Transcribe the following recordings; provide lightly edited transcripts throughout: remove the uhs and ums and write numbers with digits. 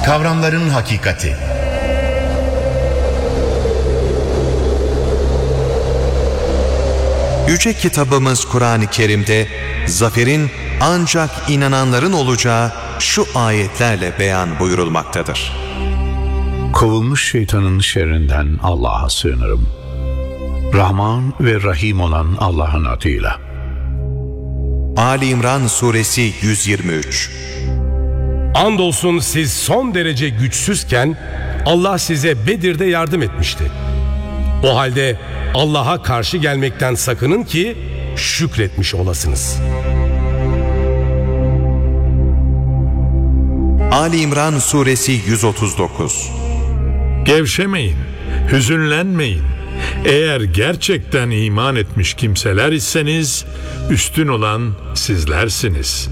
Kavramların hakikati. Yüce kitabımız Kur'an-ı Kerim'de zaferin ancak inananların olacağı şu ayetlerle beyan buyurulmaktadır. Kovulmuş şeytanın şerrinden Allah'a sığınırım. Rahman ve Rahim olan Allah'ın adıyla. Ali İmran Suresi 123. Andolsun siz son derece güçsüzken Allah size Bedir'de yardım etmişti. O halde Allah'a karşı gelmekten sakının ki şükretmiş olasınız. Ali İmran Suresi 139. Gevşemeyin, hüzünlenmeyin. Eğer gerçekten iman etmiş kimseler iseniz, üstün olan sizlersiniz.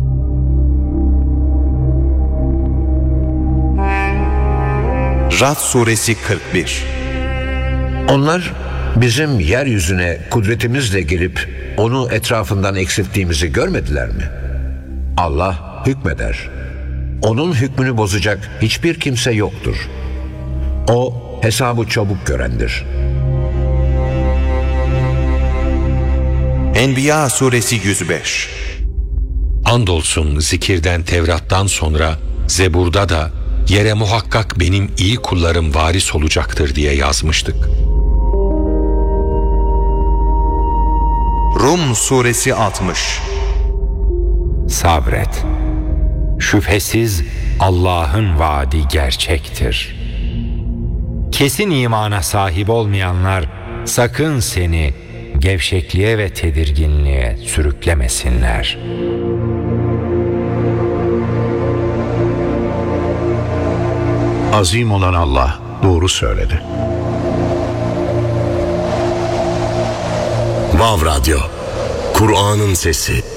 Ra'd Suresi 41. Onlar bizim yeryüzüne kudretimizle gelip onu etrafından eksilttiğimizi görmediler mi? Allah hükmeder. Onun hükmünü bozacak hiçbir kimse yoktur. O hesabı çabuk görendir. Enbiya Suresi 105. Andolsun zikirden, Tevrat'tan sonra Zebur'da da yere muhakkak benim iyi kullarım varis olacaktır diye yazmıştık. Rum Suresi 60. Sabret. Şüphesiz Allah'ın vaadi gerçektir. Kesin imana sahip olmayanlar sakın seni gevşekliğe ve tedirginliğe sürüklemesinler. Azim olan Allah doğru söyledi. Vav Radyo, Kur'an'ın sesi.